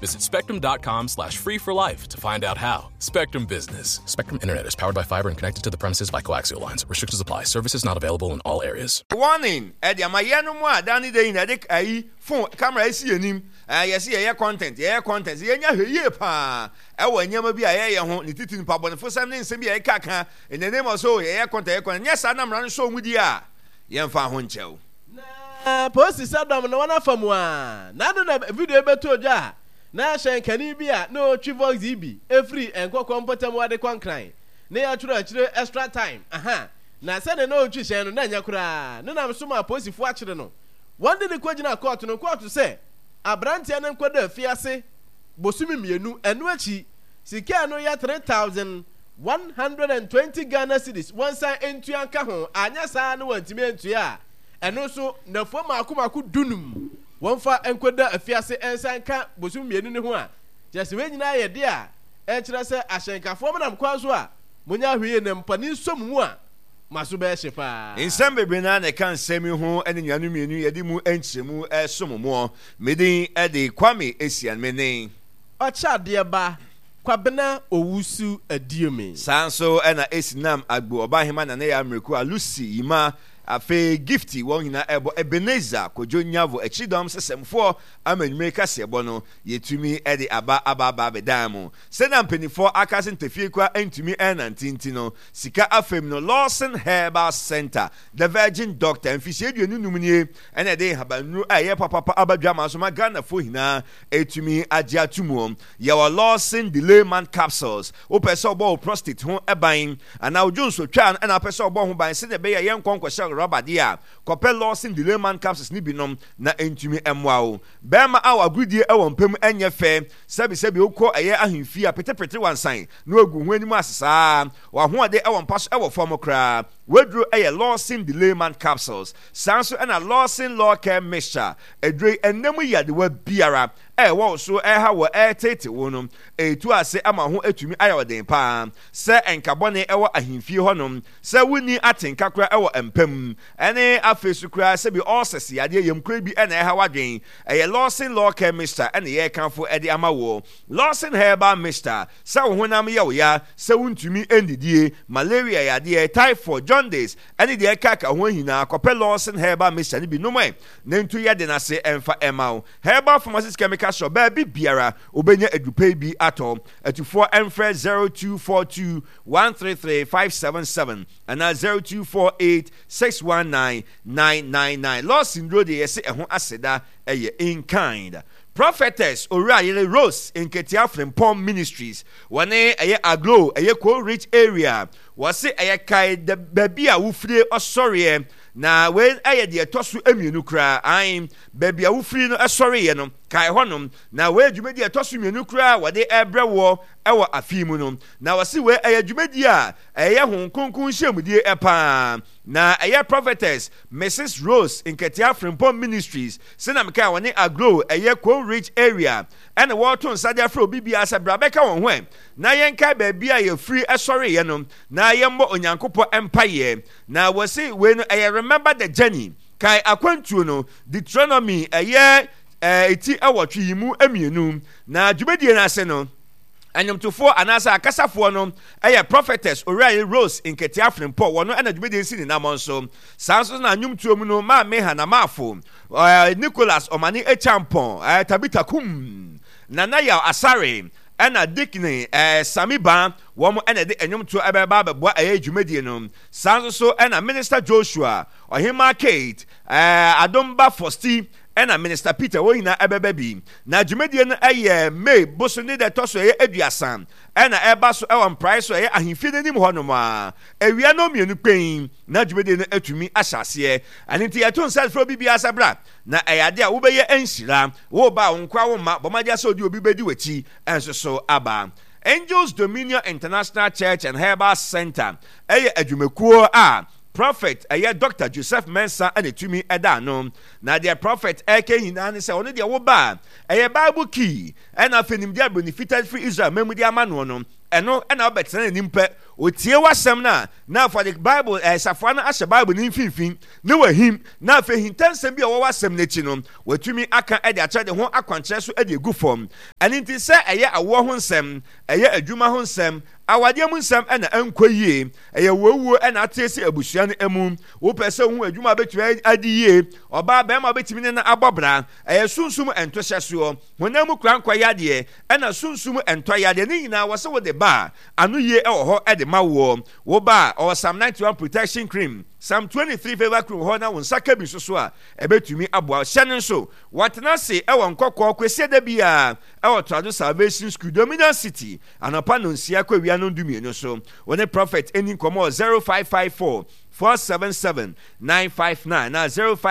Visit spectrum.com/free for life to find out how. Spectrum Business. Spectrum Internet is powered by fiber and connected to the premises by coaxial lines. Restrictions apply. Services not available in all areas. Warning, Ediamayano mo adani de in edik ayi phone camera esi enim. Yes, content, content. Ye pa. Ewo nyama bi aye ho ni titi ni pabon fo sam ne nsem bi aye kaka. In the name of so content. Yes, anam ran so mudi a. Yemfa ho nchew. Post sadom no wana famwa. Na do na video beto ja. Na shenkani bi a no Trivox ibi. Every enko kompotem wade kwankran. Na ya turo akire extra time. Aha. Na se ne no twi shen no na nya kura. No na so ma post fu akire no. One day the kwagina court no court say Abrantia ne nkwada afiase bosumi mienu enu achi sika no ya 3,120 Ghana cedis one side entu anka ho anya saa no wantimi entu ya enu so na fo makomaku dunum wonfa enkwada afiase ensanka bosumi mienu ne ho a jese we nyina ye de a e kire se ahyenkafo manam kwaso a munya hwie ne mpani somu a maso be shepa insem bebe na ne kan semi ho ene nyanu mienu yedi mu enchemu somomo medin ede kwame esian menen ocha de ba kwabena owusu adiome sanso ena esinam agbo obahema na ne ya mreku a Lucy ima afe gifty won hina ebo Ebenezer kojo nyavo echidom sesemfo amanyume kase ebo no yetumi ede aba bedamo senam penifo akasin tefie kwa entumi enantinti no sika afem no Lawson Herbal Center the Virgin Doctor emfisie duenu numnie ene de habanu aye papa abadwa maso magana fo hina etumi agye atumo yawa Lawson Delayman capsules opese obo prostate ho eban ana ojonso twa ana pese obo ho ban se de be ye yenkonkwose rubber dia Copel Lawson Delayman capsules ni binom na entumi emwao bema awa gudie ewo mpem enye fe sebi okọ eye ahemfi a petepete wansan no agu ho anim asesa wa ho ade ewo mpaso ewo form kra wedro eye Lawson Delayman capsules sanso na Lawson Law Care Mixture edre enemu yade wa biara wo so ha wo tete wonom etu ase ama ho etumi ayoden pa se enkabone ewo ahemfi honom se wuni atenka kra ewo empem ene afesu kra se bi osese ade yemkra bi ene ha wadwen eye Lawson Law Care Mixture ene ye kanfo ede ama wo Lawson Herbal Mixture se wo honam ye wo ya se wuntumi endidie malaria yade typhoid jaundice ene de kaka ho hina Copel Lawson Herbal Mixture ni bi nomwe nentu yede na se emfa emao Herbal Pharmacies Chemical Shop baby biara obenya edupe bi ato atufo emfre 0242 133577 and 0248619999 Lawson Road yesi ehon aseda eye in kind Prophetess Oriayele Rose in Ketia Frimpong Ministries wane eye aglo eye ko rich area wase eye kai de baby a wufire osore na when eye de tosu emienu kra an baby a wufire no esore ye no kai honom na we dwumedi etosu mienu kra wade ebrewo ewo afimu no na wase we eye dwumedi a eye honkonkon hyemudie epa na eye Prophetess Mrs. Rose in Ketia Frimpong Ministries sena meka wone agro eye ko rich area and water nsadia fro bibia asabra beka won ho na yenka baby a ye free esore ye no na yembo onyankopo empire na wase we no eye remember the journey kai akwantuo no Deuteronomy eye eti awotwe yimu amienu na dwumedie na ase no anyomtofo anasa akasafo no eye Prophetess Oriayele Rose in Ketia Frimpong wono na dwumedie si ni namonso sanso na anyomtuo mu no ma meha na mafo Nicholas Omani Echampon Tabita Kum Nana ya Asare ena Dickney Samiba womo ena de enyomtuo ebeba beboa dwumedie no sanso so ena Minister Joshua Ohima Kate Adomba Fosti ena Minister Peter wohina ebebebi na dwumedie no May bosoni de toso aduasan ena eba so ewon price so ahemfi nanim honoma ewia no mienu pen na dwumedie no atumi ahyase anenti yeton sel fro bibia sabra na eyade a wo beye enhyira wo ba wonkwa wo ma bomadia so di obi bedi wachi enso so aba Angels Dominion International Church and Herbal Center adwumekuo a Prophet Dr. Joseph Mensah and etumi eda no na the prophet eke hina ne se ono de wo ba Bible key and afenim dia benefited free Israel memudi ama no no eno na obetena nimpe otie wasɛm na for the Bible safoa no ahyɛ Bible ne mfimfin ne wahim na afei hintansɛm bi a wɔwɔ asɛm n'akyi no watumi aka de akyerɛ de ho akwankyerɛ so de egu fam ɛne nti sɛ ɛyɛ awoɔ ho nsɛm ɛyɛ adwuma ho nsɛm awadeɛ mu nsɛm ɛna ɛnkɔ yie ɛyɛ wɔwuo ɛna ate sɛ abusua no emu wopɛ sɛ hu adwuma betumi adi yie ɔbaa bɛrima betumi ne na abɔbra ɛyɛ sunsum ɛntohyɛ soɔ honam mu kura nkɔ yadeɛ ɛna sunsum ɛntɔ yadeɛ ne nyinaa wɔsɛ wo de ba ano yie ɛwɔ hɔ ɛde ma woɔ wo ba ɔwɔ Psalm 91 protection cream Psalm 23 favor cream hɔ na wo nsa ka bi so a ɛbɛtumi aboa hyɛ ne nso wɔtena se ɛwɔ nkɔkɔɔ kwesi da bi a ɛwɔ Trado Salvation School Dominion City anɔpa no nsia kɔ wia no dumienu so wɔne prophet ɛni nkɔmɔ 0554 477-959 na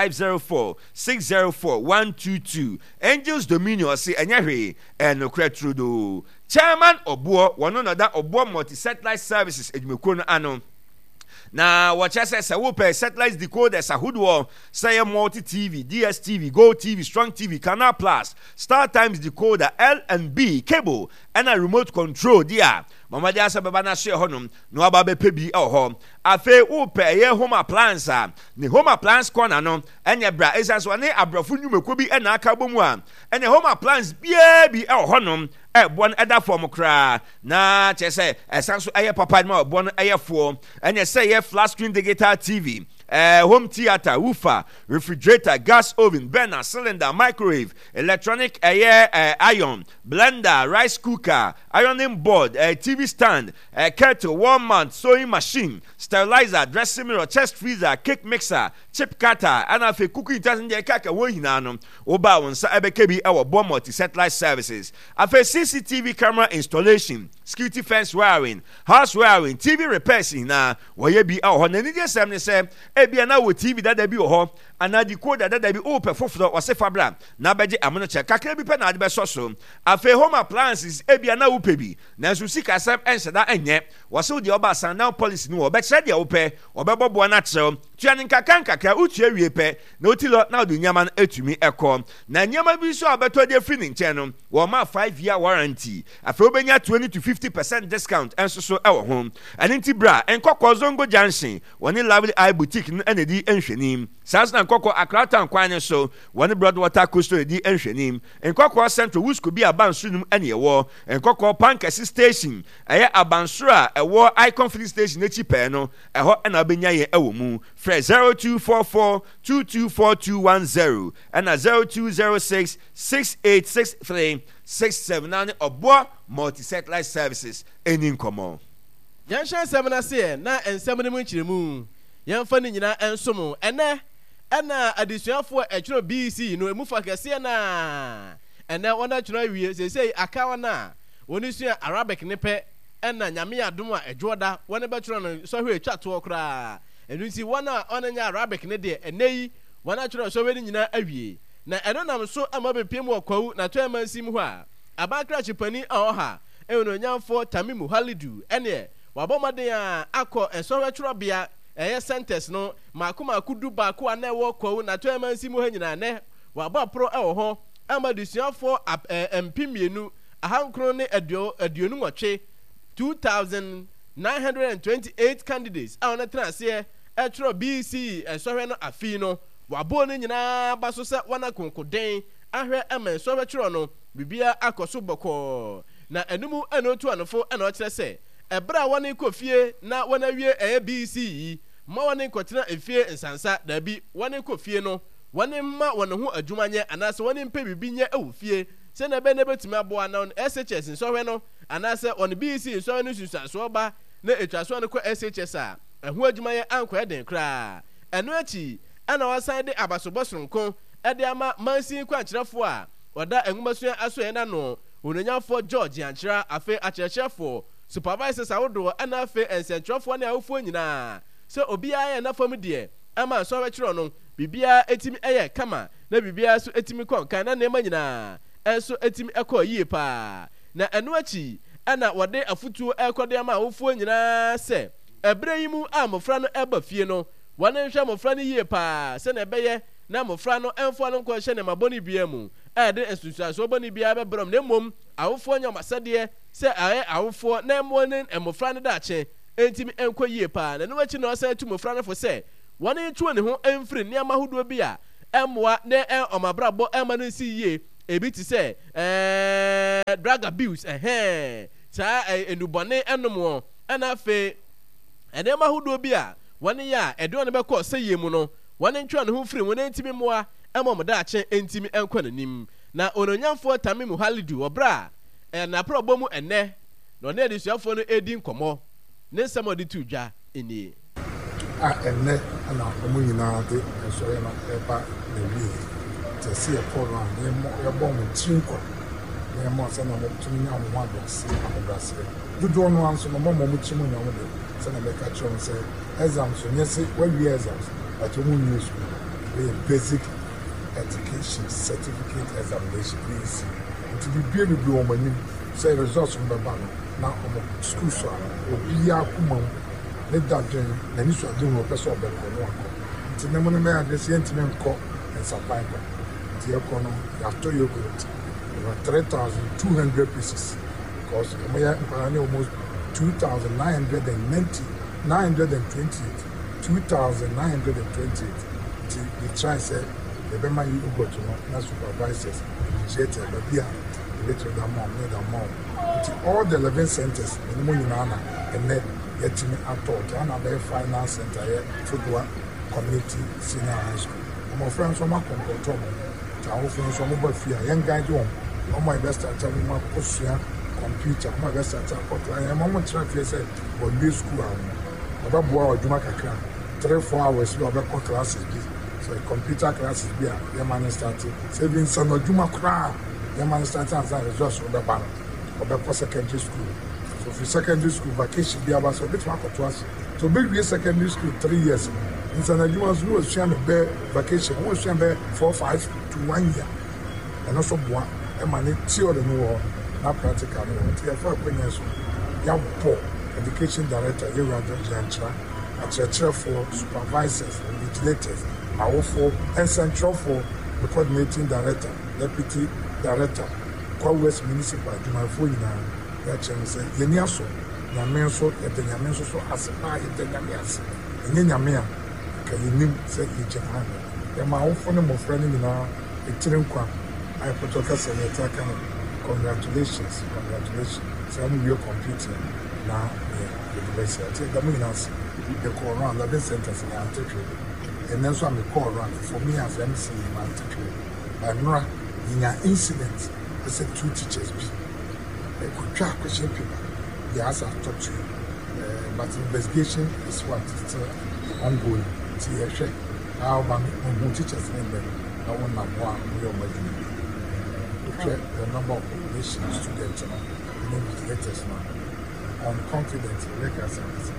0504-604-122 Angels Dominion ɔse ɛnyɛ hwee ɛnokora trudo chairman ɔboɔ wɔno na da ɔboɔ multi-satellite services adwumakuo no ano na wɔkyɛ sɛ wopɛ satellite decoders ahodoɔ sɛ yɛ multi TV, DSTV, Go TV, Strong TV, Canal Plus, Star Times decoder, L&B, cable, ɛna remote control dia. Mama de asa baba na share honom no aba be bi hɔ. Afei wopɛ ɛyɛ home appliance a ne home appliance corner no ɛnyɛ bra esas wɔne abrɔfo nnwumako bi ɛna aka bɔ mu a ɛne home appliance bia bi honom ɛbɔ no ɛda fam kra na kyɛ sɛ ɛsan so ɛyɛ papa ma ɔbɔ no ɛyɛ fo ɛnyɛ sɛ ɛyɛ flat screen digital TV home theater, woofer, refrigerator, gas oven, burner, cylinder, microwave, electronic iron, blender, rice cooker, ironing board, TV stand, kettle, wall mount, sewing machine, sterilizer, dressing mirror, chest freezer, cake mixer, chip cutter, and a cooking utensil kaka wohinano. Oba wonsa ebekebi our bomb multi-satellite services. A CCTV camera installation, security fence wiring, house wiring, TV repairs na wayebi our honey say ebia na wo TV dada bi ho ana decoder dada bi open foforo ose fabra na beje amono che kakra bi pe na ade be soso afi home appliances ebia na wo pe bi na so sika sam enheda enye wose de oba san now policy ni wo be kire de wo pe obebobo na kire tuane kakra utu awie pe na otilo na do nyama etumi ekọ na nyama bi so abeto de free nche no wo ma 5-year warranty afi obenya 20 to 50% discount enso so ewo ho anenti bra enkokọ zongo junction woni Lovely Eye Boutique ene di enhwenim sans na nkokọ akratan kwan so woni Broadwater Coastal di enhwenim nkokọ Central Wusco bi abansunum ene yewo nkokọ Pankasi Station eye abansura ewo Icon Filling Station echi pe no eho ena obenya ye ewo mu 0244224210 and 0206686367 na obo multi-satellite services eni nkomo Yansha semana se na ensem ne mu nkyiremu yɛmfa ne nyina ensom ɛnɛ ɛna adesuafo ɛtwerɛ BC no emu fa kɛse na ɛnɛ wɔna twerɛ wie sesei akawa na wɔne sua Arabic ne pɛ ɛna nyame adom a ɛdwoda wɔne bɛtwerɛ no sɔhwe atwato kra ɛnu nti wɔna ɔnanya Arabic ne de ɛnɛ yi wɔna twerɛ sɔhwe ne nyina awie na ɛno nam so ama bepiem wɔ kwawu na to ɛmansim hɔ a abakra chipani a ɔha ɛno nyamfo Tamimu Halidu ɛne wabɔmaden a akɔ ɛsɔhwe twerɛbea ɛyɛ centers no maako du baako a na ɛwɔ kwawu na to ɛmansim hɔ nyina ne wabɔ pro ɛwɔ hɔ ama desuafo MP2 ahankron ne aduonu nwɔtwe 2,928 candidates a wɔn tena aseɛ ɛtwerɛ BC ɛsɔhwɛ no afi no wabɔ ne nyinaa ba so sɛ wɔn akonkoden ahwɛ ɛmɛ ɛsɔhwɛ twerɛ no bibia akɔ so bɔkɔɔ na ɛnum ɛna otu anofo ɛna ɔkyerɛ sɛ ɛbra wɔn kɔ fie na wɔn awie ɛyɛ BC yi ma wɔn kɔtena efie nsansa dabi wɔn kɔ fie no wɔn ma wɔn ho adwuma nyɛ anaasɛ wɔn mpɛ bibi nyɛ ɛwɔ fie sɛ na bɛ ne betumi aboa na SHS nsɔhwɛ no anaasɛ wɔn BC nsɔhwɛ no susuasoɔ ba na etwasoɔ no kɔ SHS a ɛho adwuma yɛ ankɔ ɛden koraa ɛno akyi ɛna wɔsan de abasobɔ soronko ɛde ama mansin kwankyerɛfoɔ a wɔda enwumasua aso yɛn nano ononyafo George Yankyerɛ afe akyerɛkyerɛfoɔ supervisors awodoɔ ɛna afe nsɛntwerɛfoɔ ne awofoɔ nyinaa sɛ obiara yɛ nafam deɛ ɛma nsɔhwɛ kyerɛ no bibia etimi ɛyɛ kama na bibia so etimi kɔnkan na nneɛma nyinaa ɛnso etimi ɛkɔ yie paa na ɛno akyi ɛna wɔde afutuo ɛkɔde ama awofoɔ nyinaa sɛ ɛbrɛ yi mu a mmɔfra no ɛba fie no wɔne nhwɛ mmɔfra no yie paa sɛ na ɛbɛyɛ na mmɔfra no ɛmfoɔ no nkɔhyɛ ne mabɔne bia mu ɛde nsusuasoɔ bɔne bia bɛbrɛm na mmom awofoɔ nyɛ ɔmasɛdeɛ sɛ ɛyɛ awofoɔ na ɛmmoɔ ne mmɔfra no daakye entimi enko yie pa na no wachi na osa tu mofra no fo se woni tuo ne ho emfiri ne amahudo bi a emwa ne omabrabo ema no si yie ebi ti se drug abuse sa enubone enomo ana fe ene amahudo bi a woni ya edo ne bekọ se yie mu no woni ntwa ne ho firi woni entimi moa emom da ache entimi enko nanim na ononyamfo Tamimu Halidu obra na probo mu ene no na edisuafo no edi nkomo ne nsɛm de tu dwa eni ene na omu nyina de so na eba na wi te se e polo a ne mo e bo mu tinko ne mo se na mo tumi nya mo adose abrase dodo no anso no mo mu timu nya mo de se na be ka chon se exams so nyese we wi exams but omu news we basic education certificate examination please to be be o mani say results from the bank na omo school so obi akuma ne dadwen na ni so adun o person be ko no akọ nti na mo na me address yenti me nko en sapan ko nti e ko no ya to yogurt over 3,200 pieces because mo ya nkwani almost 2,928 nti we try say the bema you go to na supervisors jet be bia little the mom all the 11 centers in Munana and then get me at all and finance center here football community senior high school. My friends from my control to friends from my fear young guy home on my best at telling my computer my best at a moment try to say what this school about boy Juma Kakra 3-4 hours you have classes so computer classes be a man started saving some Juma Kra the man started as a result of the bank or secondary school. So for secondary school vacation be about so bit mark to us. So big secondary school 3 years. In San Juan's no shame bear vacation, no shame bear 4, 5 to 1 year. And also one a man theory no not practical no. TFR opinions ya poor education director you are Jantra at your for supervisors and vigilators, our for and central for the coordinating director, deputy director, West Municipal, my phone now. That say, Yeniaso, Yamenso, Yamenso, so as a pie, Yamias, and Yamia, can you say each other? The my own phone of friend in our Itirinqua. I put a castle letter. Congratulations. Some real computer now, the university. The Minas, the call around the centers in the article. And then so I'm the call around for me as MC in my article. I'm not in an incident. I said 2 teachers be. I could track question paper. Yes, I've talked to you. But investigation is what is still ongoing. See, I check how many teachers in there. I want to know what the number of population students and investigators now. I'm confident in records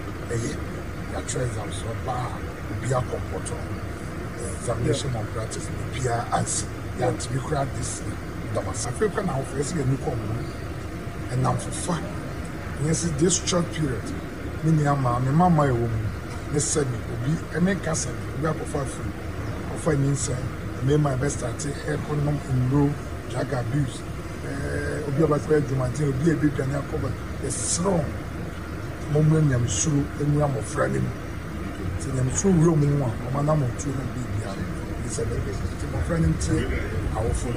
and the exams so far will be a computer. Examination of practice will be a answer. You have to be correct this. I feel now facing a new common and now for fun. Yes, this short period. My mama, woman, they said, will be a make us we are for free. Of finance, made my best at economic in low drug abuse. Obi about where you might be a big and cover a strong moment. I'm sure and we are more friendly. I'm sure real more, Madame of 2 be it's a baby. My friend, our phone.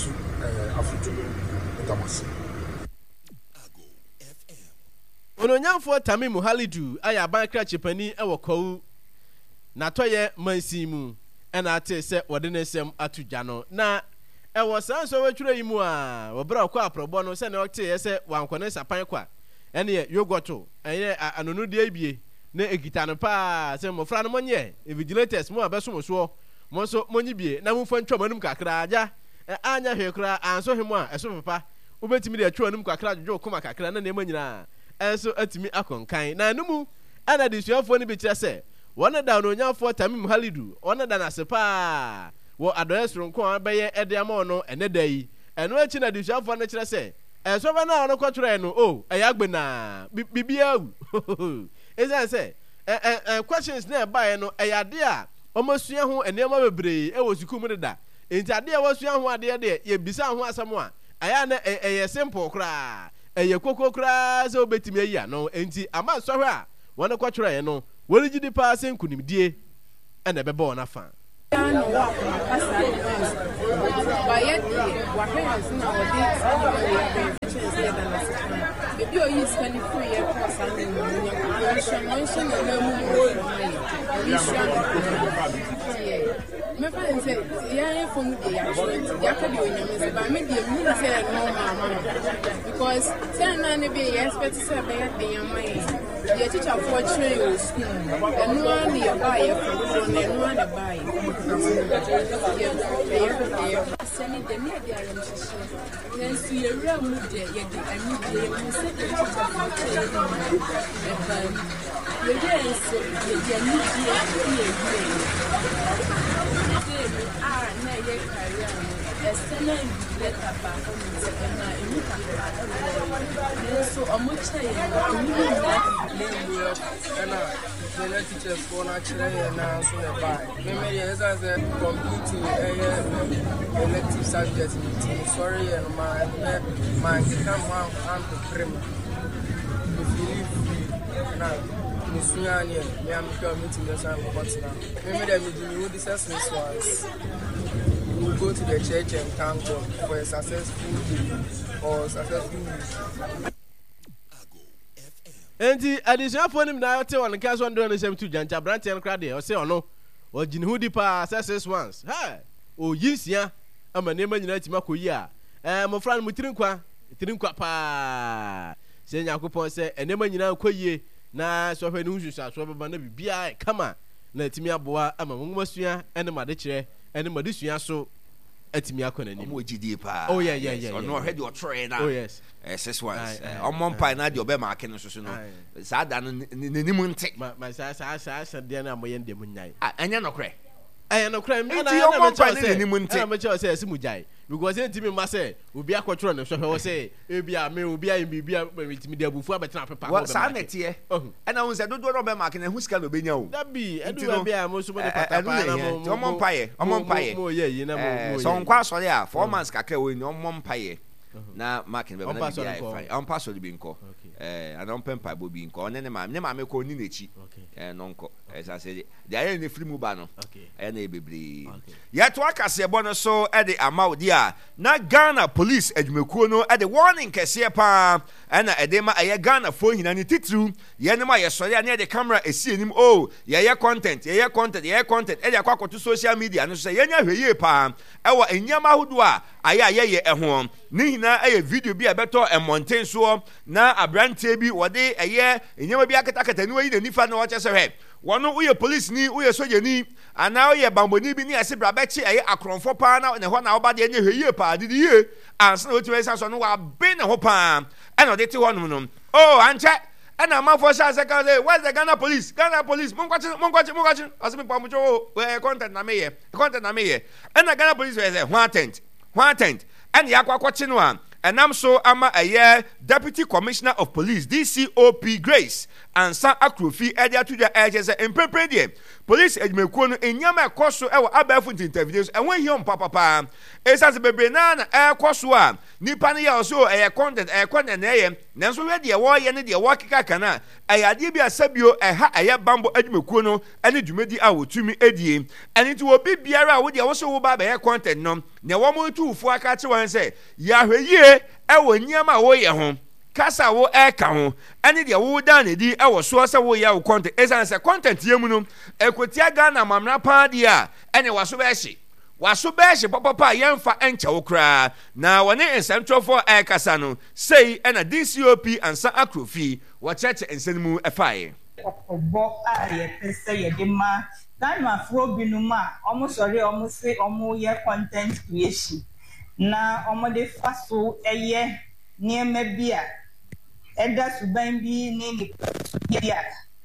Ononyamfo Tamimu Halidu aya bankra chepani ewo kowu na toye mansimu ena ate se wode nesem atugya no na ewo sanso wetwure yimu a obra kwa aprobo no se na ote yese wankone sapan kwa ene ye yogoto ene anonu de abie na egita no pa se mofra no monye vigilators mo abeso so mo so monyi bie na mfo ntwa manum kakra aja anya hwekra anso hemu a eso papa ubetimi de atwa num kakra dwo koma kakra na nema nyina enso atimi akonkan na numu ana de suafo ni bi kire se wona da no nyafo Tamimu Halidu wona da na sepa wo adoyesro nko abeye ede ama no ene da yi eno achi na de suafo na kire se enso ba na ono kwatwere no o ayagbe na bibia wu eza se questions na ba no ayade a omasua ho enema bebre e wo suku mu da enti ade a wasua ho ade de ye bisa ho asam a aya na eye simple kra eye kokko kra se obetimi ayi no enti ama so hwe a wɔn kɔtwerɛ yɛ no wɔn gyi di paa sɛ nkunimdie ɛna ɛbɛbɔ wɔn afa. My friend said, "Yeah, from the because 10 and be expect to say, the teacher for train school, and one year buy and one buy. Sending the media, then see a real mood there, yet I meet the the teachers for naturally announced the buy. Maybe as I said, completing elective subjects meeting. Sorry, and my become one and the prim. If you leave now, Miss Yania, me am meeting the same what's now. Maybe they will do this as once. We will go to the church and thank God for a successful day or successful week. Enti additional nim na yote won ka so ndo no sem tu jancha branch en kra de o se ono o gine hu di pa success once ha o yinsia ama ne ma nyina tima koyi a mo fra no mutirinkwa pa se nyakopon se ene ma nyina koyi na so hwe ne hususa so beba na bibia kama na timi aboa ama mo masua ene ma de kire ene ma de sua so atimi akona ni mo gidi pa oh yeah ono hwe de o tore na oh yes SS once omon pa na de obe ma ake no so no sa da no nenim nte ma sa de na moye ndem nyai anya no kre aya no kra mi na omon pa na nenim nte na me che say asimu jai because ntimi ma say obi akotro no hwe wo say e bia me obi ayi bibia ntimi de abufu abetena pepa ko sa na tie na won say dodo no be ma ake na hu sika no be nya o da bi edu bia mo so mo de pata pa na mo omon pa ye mo ye yi na mo so nkwa so ya 4 months kakra we ni omon pa ye na marking be na bia on pass so bi nko and on pempa bo bi nko ne ma me ko ni nechi no nko esa say the aye ne free mu ba no na ebebri yet to akase bo no so e de amaudi a na Ghana police adwumekuo no e de warning kese pa na e de ma aye Ghana fo hina ni titru ye ne ma ye sori na de camera esi enim ye content e de akwakoto social media no so ye nya hweye pa e wo enyama hodo a aye ye ho ni hina aye video bi abeto e mountain so na abrante bi wode eye enyama bi akatakata ni wayi na nifa na wo chese hwe wono uye police ni uye soja ni ana uye bamboni bi ni ase brabechi eye akronfo pa na ne ho na obade enye hweye pa didi ye ansa otu esa so no wa be ne ho pa ena de ti ho no anche ena mafo sha second say where's the Ghana police monkwachi asemi pa mucho content na meye ena Ghana police we say who attend ena yakwachi no a enam so ama aye Deputy Commissioner of Police DCOP Grace and San Akrofi edia to the edges empepre die police edmekuo no enyama ekoso e wo abafu interviews e won hiom papa esase bebre na ekoso a nipa ne ya so content na ye nanso we de wo ye ne de wo keka kana ayade bi asabio ha aye bambo edmekuo no ene dwumedi a wotumi edie ene ti wo bibiara a wo de wo so wo ba ba ye content no ne wo mo tuufo aka che wan se ya hweye e wo nyama wo ye ho kasa wo eka ho ene de wo da na di e wo so se wo ya wo content esan se content ye mu no ekotia Ghana mamra pa dia ene waso be hye papa yemfa enche wo kra na wone ensantrofo ekasa no sei ena DCOP ansa Akrofi wo cheche ensanimu efae obo aye pese ye de ma Ghana afro binum a omo sori omo se omo ye content creation na omo de faso eye niema bia eda suban bi ni bia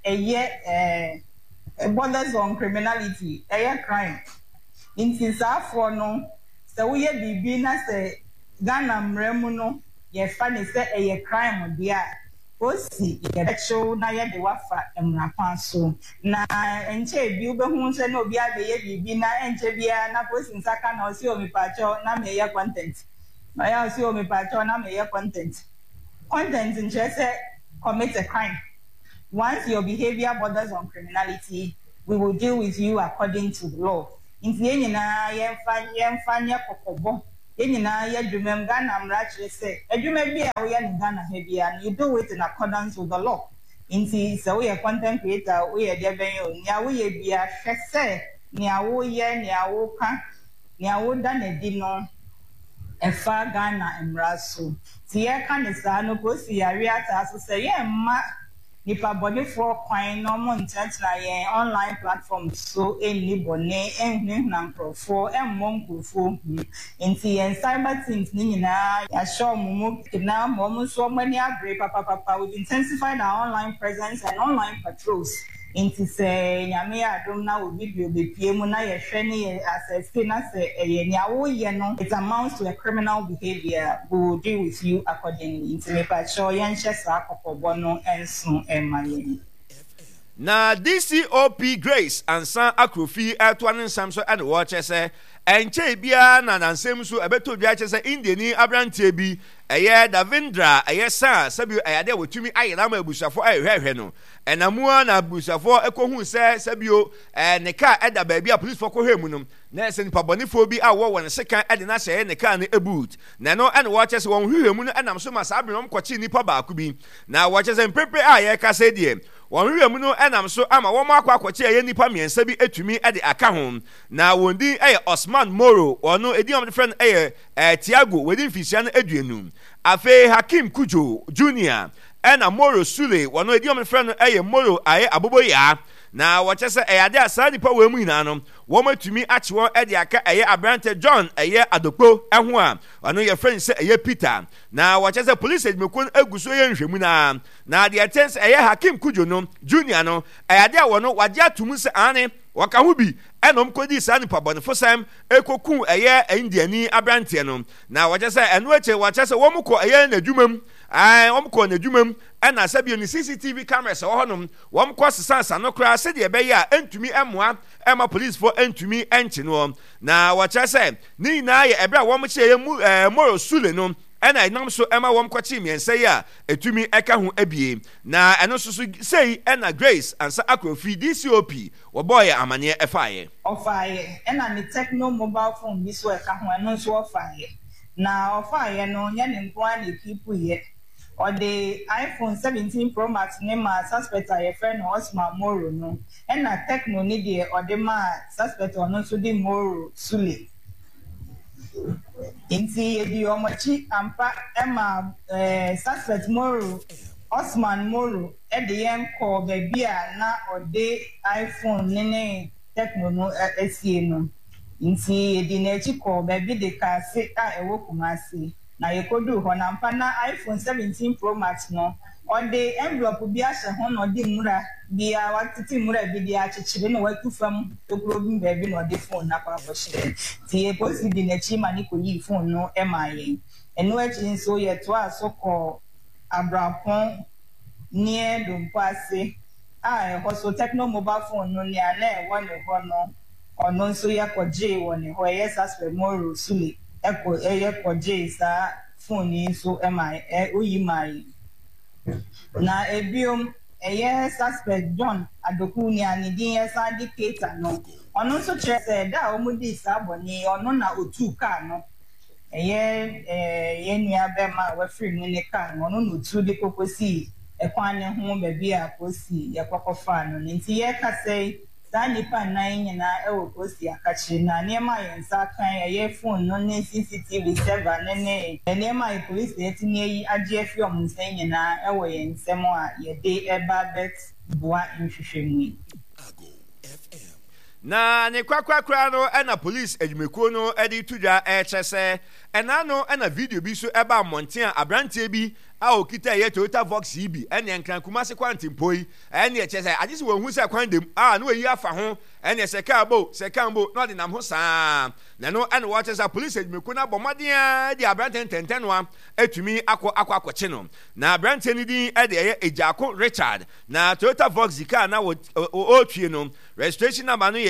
eye borders on criminality crime in for no so we bibi na se Ghana mremu no ye fa ne se crime dia osi ye becho na ye de wafa emrapa so na enche bi ubehu se na obi abeye bibi na enche bia na posi nsaka na osi omipacho na me ye content na ya osi omipacho na me ye content nche se commit a crime once your behavior borders on criminality, we will deal with you according to the law. Nti yenyina yemfa nye kokobo. Yenyina yedwumem Ghana mrachre say, edwuma bi a wo ye ni Ghana he bia, and you do it in accordance with the law. Nti so we a content creator, we e de ben yo, nya wo ye bia hwese, nya wo ye, nya wo ka, nya wo da na di no. Efa Ghana emraso. Ti ye ka ne sa no ko si yare ata so say ye ma nipa body for kwan no mo ntantra ye online platform so eni bone ehun na nkrofo emmom nkrofo nti ye cyber things ni nyina ya show mumu na mo so many agree papa we intensify our online presence and online patrols nti se nyame adom na obi bi obepie mu na ye hwe ni assess na se ye nya wo ye no it amounts to a criminal behavior. We will deal with you accordingly. Nti me pa show yen hye sa kokobo no enso emaye. Na DCOP Grace ansan akrofi atwane nsam so ane wo chese enche bia na nansem so ebeto dwa chese indiani abrantie bi eye Davindra eye sa sabio ayade wotumi ayena ma abusafo ayehwehwe no enamua na abusafo ekohu se sabio ne ka eda ba bia police for kohwemu no na ese nipa bonifo bi awo won sekan ede na hye ne ka ne ebut na no ene wo chese won hwehwemu no enam so ma sa abrenom kwachi nipa baako bi na wo chese mpepe aye ka se die won hwehwemu no enam so ama wo makwa kwachi aye nipa miensa bi etumi ede aka ho na wondi eye Osman Moro ono edi am friend eye Tiago wedin fisia no aduanum afe Hakim Kujo Junior ena Moro Sule wono edi am friend eye Moro aye aboboya na wache se eyade asa nipa wemu hina no wo matumi ache won ede aka eye Abrante John eye Adokpo eho a wono ye friend se eye Peter na wache se police edmekon aguso ye nhwemu na de tense eye Hakim Kujo no Junior no eyade a wono wage atum se ane waka hu bi enom kodi sa nipa bonfo sam ekoku eye indiani Abrante no na wache se eno ache wache se wo mko eye na dwumam wom ko na dwumam ena sabio ni CCTV cameras wo honom wom ko sesansa no kra se de be ya entumi emoa ema police for entumi enchi no na wacha se ni na ye ebra wom che ye Moro Sule no ena inam so ema wom kwachi miense ya etumi eka ho abie na eno so sei ena Grace ansa akrofi DCOP wo boy amane efaye ofaye ena ni Techno mobile phone bi so eka ho eno so ofaye na ofaye no nya ne nko na ekipu ye or the iPhone 17 Pro Max ne ma suspect a friend Osman Moro no and na Techno ni de or the ma suspect ono so di Moro Sule inti edi omochi ampa ema suspect Moro Osman Moro e de yen call baby na or the iPhone ne Techno no esie no inti edi na chi call baby de ka se a ewo kumasi na yekodu ho na mpa na iPhone 17 Pro Max no on the envelope bi ahye ho no di mura bia watiti mura bi dia chichire no watu fam to problem baby no the phone na kwa boshire ti e posi di na chi mani ko yi phone no e maye eno achi nso ye to asoko abrapon nie do mpase a ho so Techno mobile phone no ni ana e won ho no ono nso ye koje won ho ye suspect Moro Sule eko eye koje sa phone so emai oyi mai na ebiom eye suspect John Adoku ni anidin ye sa dictator no ono so che se da omudi sa boni ono na otu ka no eye ye nua be ma we free mu ne ka no ono no tu de kokosi ekwan ne ho ba bi a kosi ye kokofa no nti ye ka sei nipa nine nyina ewo kosi akachi na niema yensa kan eye phone no ne CCTV server ne niema e police etinye yi age fi omunsen nyina ewo yensem a ye de eba bet boa nhwehwemu na ne kwakwa no ena police adwumekuo no edi tudwa chese ena no ena video bi so eba monten abrantie bi a okita ye Toyota Vox bi ene nkran kumase kwantempoi ene chese agisi wo hu se kwandem no yi afa ho ene se kambo no de nam ho saa na no ene wo chese police adwumekuo na bomaden di abrantie tenten no atumi akwache no na abrantie ni din ede ye Ejako Richard na Toyota Vox car na o twie no registration number no ye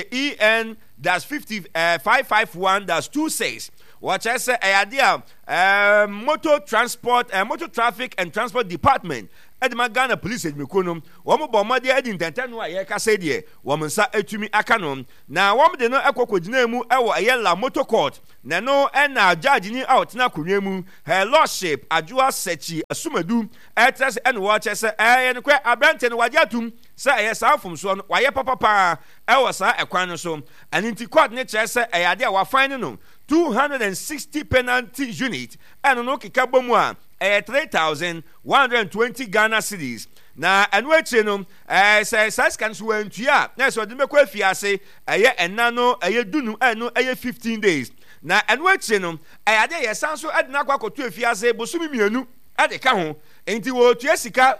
EN-551-26 watch say motor traffic and transport department edema Ghana police edmikono wɔn bɔ ɔmɔde edi ntɛntɛn no a yɛkasa deɛ wɔn nsa etumi aka no na wɔn de no ɛkɔkɔgyina mu ɛwɔ ɛyɛ la motor court na no ɛna judge ni a ɔtena akonnwa mu her lordship adwoa sɛkyi asumadu ɛtrɛ sɛ ɛna wɔkyɛ sɛ ɛyɛ no kɔ abrante no wagye atum sɛ ɛyɛ saa fomsoɔ no wayɛ papapaa ɛwɔ saa ɛkwan no so ɛne nti court ne kyerɛ sɛ ɛyɛ ade a wafine no 260 penalty unit ɛno no keka bɔ mu a ɛyɛ 3,120 Ghana cedis na ɛno akyire no sɛ saa sika no so wantua na ɛsɛ ɔde bɛkɔ afiase ɛyɛ ɛna no ɛyɛ dunu ɛno ɛyɛ 15 days na ɛno akyire no ɛyɛ ade yɛ san so ɛde no akɔ akɔto afiase bosomi mmienu ɛde ka ho nti wɔtua sika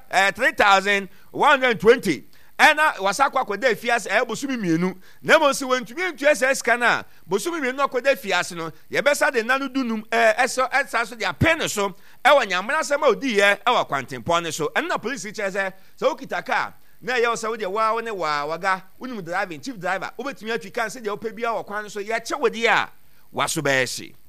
3,120 ɛna wasa akɔ akɔda afiase ɛyɛ bosomi mmienu na mmom sɛ wɔntumi ntua saa sika no a bosomi mmienu akɔda afiase no yɛbɛsa de nna no dunum ɛsa so de apɛ ne so ɛwɔ nyamena asɛm a odiiɛ ɛwɔ kwantempɔn ne so ɛno na polisi kyerɛ sɛ wokita kaa na ɛyɛ wo sɛ wodeɛ waa wo ne waga wonim driving chief driver wobɛtumi atwi kan sɛdeɛ wopɛ biara wɔ kwan no so yɛkyɛ wo deɛ a waso bɛyɛ hye